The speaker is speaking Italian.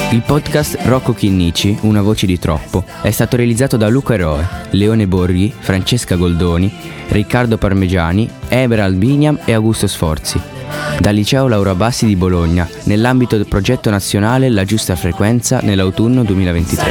Il podcast Rocco Chinnici, Una voce di troppo, è stato realizzato da Luca Eroe, Leone Borghi, Francesca Goldoni, Riccardo Parmegiani, Eberald Bignam e Augusto Sforzi. Dal liceo Laura Bassi di Bologna, nell'ambito del progetto nazionale La Giusta Frequenza nell'autunno 2023.